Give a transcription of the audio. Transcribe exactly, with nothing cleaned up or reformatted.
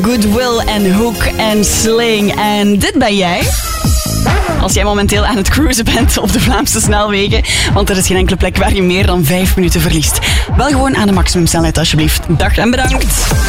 Goodwill en Hook en Sling. En dit ben jij. Als jij momenteel aan het cruisen bent op de Vlaamse snelwegen. Want er is geen enkele plek waar je meer dan vijf minuten verliest. Wel gewoon aan de maximumsnelheid alsjeblieft. Dag en bedankt.